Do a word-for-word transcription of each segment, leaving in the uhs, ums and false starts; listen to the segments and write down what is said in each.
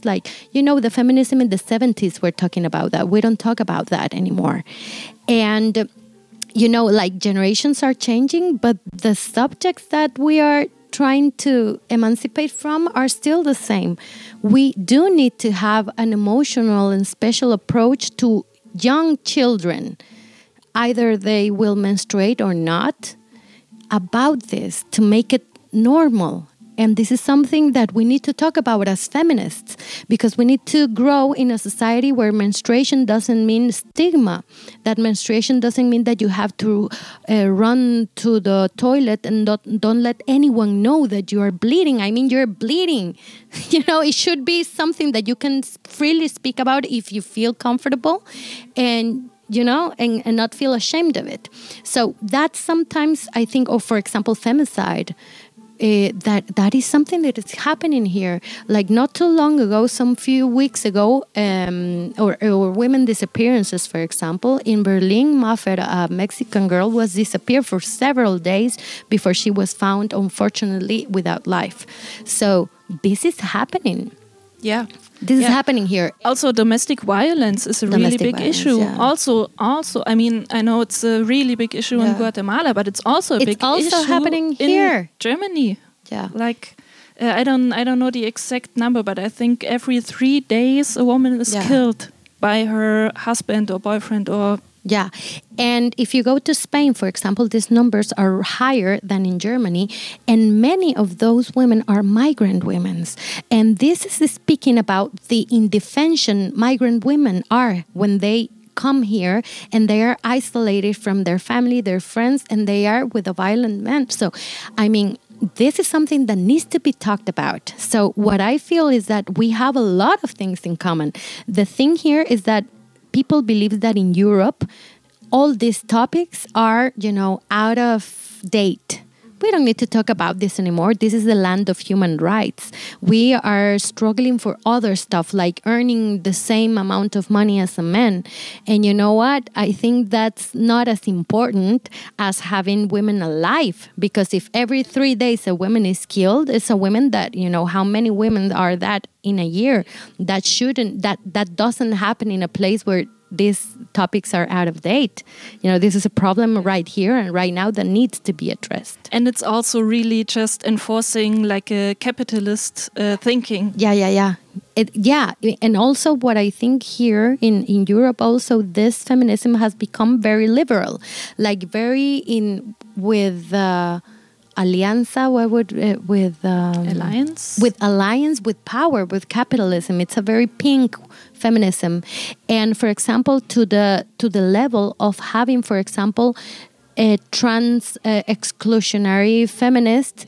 sometimes like, you know, the feminism in the seventies were talking about that. We don't talk about that anymore. And, you know, like generations are changing, but the subjects that we are trying to emancipate from are still the same. We do need to have an emotional and special approach to young children, either they will menstruate or not, about this to make it normal. And this is something that we need to talk about as feminists, because we need to grow in a society where menstruation doesn't mean stigma. That menstruation doesn't mean that you have to uh, run to the toilet and don't, don't let anyone know that you are bleeding. I mean, you're bleeding. You know, it should be something that you can freely speak about if you feel comfortable and you know, and, and not feel ashamed of it. So that's sometimes, I think, or for example, femicide, uh, that that is something that is happening here. Like not too long ago, some few weeks ago, um, or, or women disappearances, for example, in Berlin, Mafer, a Mexican girl, was disappeared for several days before she was found, unfortunately, without life. So this is happening. Yeah. This yeah. is happening here. Also, domestic violence is a domestic really big violence, issue. Yeah. Also, also, I mean, I know it's a really big issue yeah. in Guatemala, but it's also a it's big also issue happening in here. Germany. Yeah, like uh, I don't, I don't know the exact number, but I think every three days a woman is yeah. killed by her husband or boyfriend or. Yeah, and if you go to Spain, for example, these numbers are higher than in Germany, and many of those women are migrant women. And this is speaking about the indefension migrant women are when they come here and they are isolated from their family, their friends, and they are with a violent man. So, I mean, this is something that needs to be talked about. So what I feel is that we have a lot of things in common. The thing here is that people believe that in Europe, all these topics are, you know, out of date. We don't need to talk about this anymore. This is the land of human rights. We are struggling for other stuff, like earning the same amount of money as a man. And you know what? I think that's not as important as having women alive. Because if every three days a woman is killed, it's a woman that, you know, how many women are that in a year? That shouldn't, that, that doesn't happen in a place where these topics are out of date. You know, this is a problem right here and right now that needs to be addressed. And it's also really just enforcing like a capitalist uh, thinking. Yeah, yeah, yeah. It, yeah, and also what I think here in, in Europe also, this feminism has become very liberal, like very in with uh, alianza, what would uh, with um, alliance with alliance with power, with capitalism. It's a very pink feminism, and for example, to the to the level of having, for example, a trans uh, exclusionary feminist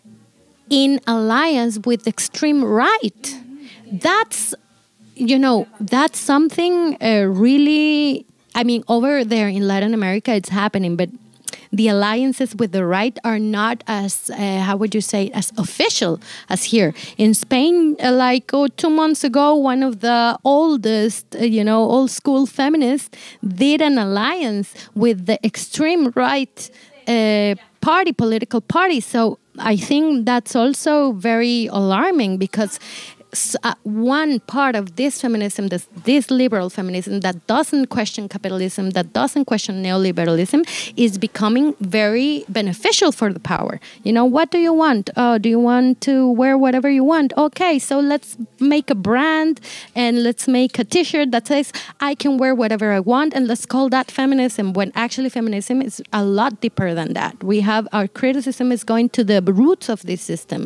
in alliance with extreme right. That's, you know, that's something uh, really, I mean, over there in Latin America, it's happening, but the alliances with the right are not as, uh, how would you say, as official as here. In Spain, uh, like oh, two months ago, one of the oldest, uh, you know, old school feminists did an alliance with the extreme right uh, party, political party. So I think that's also very alarming because Uh, one part of this feminism, this, this liberal feminism that doesn't question capitalism, that doesn't question neoliberalism, is becoming very beneficial for the power. You know, what do you want? Oh, do you want to wear whatever you want? Okay, so let's make a brand and let's make a t-shirt that says, I can wear whatever I want, and let's call that feminism, when actually feminism is a lot deeper than that. We have, our criticism is going to the roots of this system.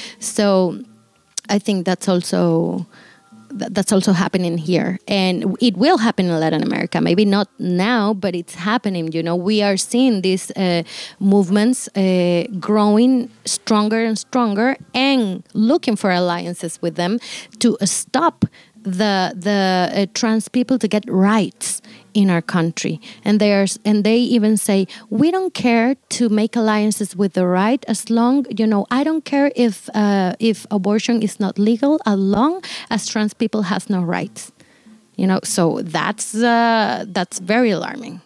So I think that's also that's also happening here, and it will happen in Latin America. Maybe not now, but it's happening. You know, we are seeing these uh, movements uh, growing stronger and stronger, and looking for alliances with them to stop the the uh, trans people to get rights in our country. And they are, and they even say, we don't care to make alliances with the right as long, you know, I don't care if uh, if abortion is not legal as long as trans people has no rights. You know, so that's uh, that's very alarming.